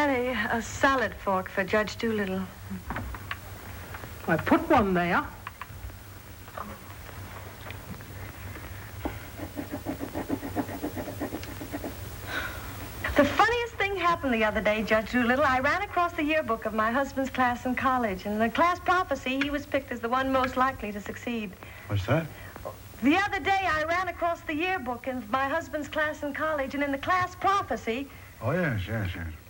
a salad fork for Judge Doolittle. I put one there. The funniest thing happened the other day, Judge Doolittle. I ran across the yearbook of my husband's class in college, and in the class prophecy, he was picked as the one most likely to succeed. What's that? The other day, I ran across the yearbook in my husband's class in college, and in the class prophecy... Oh, yes.